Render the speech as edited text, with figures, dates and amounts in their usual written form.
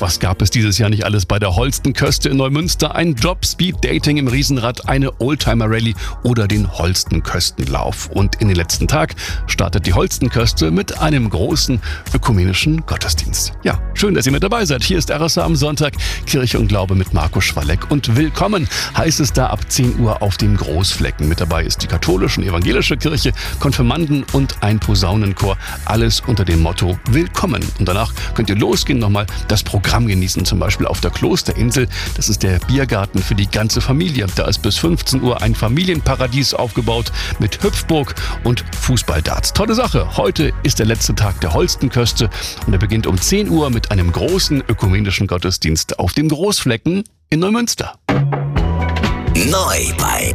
was gab es dieses Jahr nicht alles bei der Holstenköste in Neumünster? Ein Job, Speed-Dating im Riesenrad, eine Oldtimer-Rallye oder den Holstenköstenlauf. Und in den letzten Tag startet die Holstenköste mit einem großen ökumenischen Gottesdienst. Ja, schön, dass ihr mit dabei seid. Hier ist RSA am Sonntag, Kirche und Glaube mit Marco Schwalleck. Und willkommen heißt es da ab 10 Uhr auf dem Großflecken. Mit dabei ist die katholische und evangelische Kirche, Konfirmanden und ein Posaunenchor. Alles unter dem Motto Willkommen. Und danach könnt ihr losgehen, nochmal das Programm genießen, zum Beispiel auf der Klosterinsel. Das ist der Biergarten für die ganze Familie. Da ist bis 15 Uhr ein Familienparadies aufgebaut mit Hüpfburg und Fußballdarts. Tolle Sache. Heute ist der letzte Tag der Holstenköste und er beginnt um 10 Uhr mit einem großen ökumenischen Gottesdienst auf dem Großflecken in Neumünster. Neu bei